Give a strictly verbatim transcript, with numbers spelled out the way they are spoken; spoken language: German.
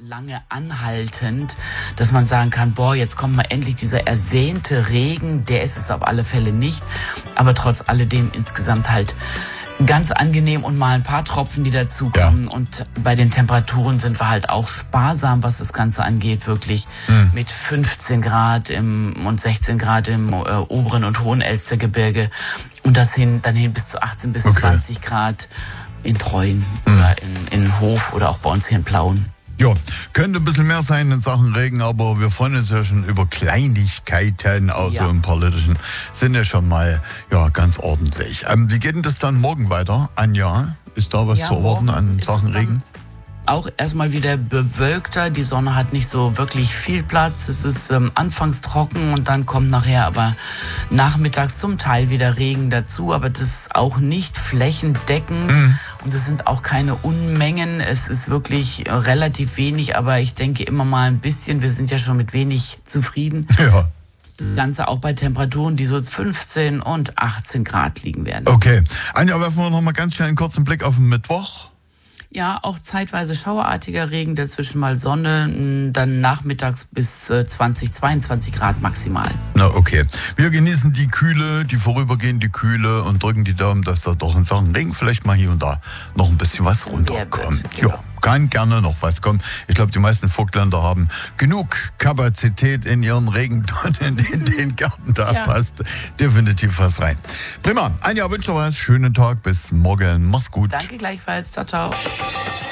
lange anhaltend, dass man sagen kann, boah, jetzt kommt mal endlich dieser ersehnte Regen. Der ist es auf alle Fälle nicht, aber trotz alledem insgesamt halt ganz angenehm und mal ein paar Tropfen, die dazukommen. Ja. Und bei den Temperaturen sind wir halt auch sparsam, was das Ganze angeht, wirklich mhm. mit fünfzehn Grad im, und sechzehn Grad im äh, oberen und hohen Elstergebirge und das hin, dann hin bis zu achtzehn bis okay. zwanzig Grad in Treuen mhm. oder in, in Hof oder auch bei uns hier in Plauen. Ja, könnte ein bisschen mehr sein in Sachen Regen, aber wir freuen uns ja schon über Kleinigkeiten, also ja. im politischen sind ja schon mal ja, ganz ordentlich. Ähm, wie geht denn das dann morgen weiter? Anja, ist da was ja, zu erwarten an Sachen Regen? Auch erstmal wieder bewölkter, die Sonne hat nicht so wirklich viel Platz, es ist ähm, anfangs trocken und dann kommt nachher aber nachmittags zum Teil wieder Regen dazu, aber das ist auch nicht flächendeckend mhm. und es sind auch keine Unmengen, es ist wirklich relativ wenig, aber ich denke immer mal ein bisschen, wir sind ja schon mit wenig zufrieden. Ja. Das Ganze auch bei Temperaturen, die so fünfzehn und achtzehn Grad liegen werden. Okay, Anja, werfen wir noch mal ganz schnell einen kurzen Blick auf den Mittwoch. Ja, auch zeitweise schauerartiger Regen, dazwischen mal Sonne, dann nachmittags bis zwanzig, zweiundzwanzig Grad maximal. Na okay. Wir genießen die Kühle, die vorübergehende Kühle und drücken die Daumen, dass da doch in Sachen Regen vielleicht mal hier und da noch ein bisschen was runterkommt. Genau. Ja, kann gerne noch was kommen. Ich glaube, die meisten Vogtländer haben genug Kapazität in ihren Regentonnen, in den Garten, da ja. passt definitiv was rein. Prima. Anja, wünsche dir was. Schönen Tag, bis morgen. Mach's gut. Danke gleichfalls. Ciao, ciao.